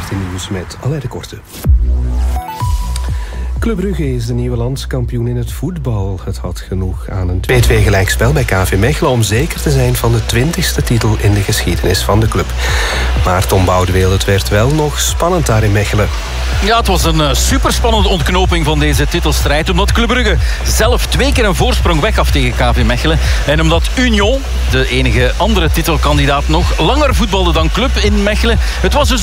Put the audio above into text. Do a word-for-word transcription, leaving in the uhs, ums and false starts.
laatste nieuws met Alain de Korte. Club Brugge is de nieuwe landskampioen in het voetbal. Het had genoeg aan een twee-twee gelijkspel bij K V Mechelen om zeker te zijn van de twintigste titel in de geschiedenis van de club. Maar Tom Boudeweel, het werd wel nog spannend daar in Mechelen. Ja, het was een uh, superspannende ontknoping van deze titelstrijd. Omdat Club Brugge zelf twee keer een voorsprong weggaf tegen K V Mechelen. En omdat Union, de enige andere titelkandidaat, nog langer voetbalde dan Club in Mechelen. Het was dus